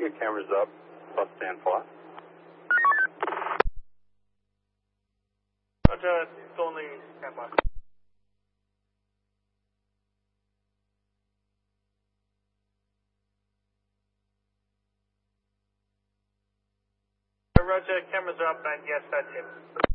your cameras up. Plus stand flat. Roger, only standby. Roger, cameras are up and yes, that's him.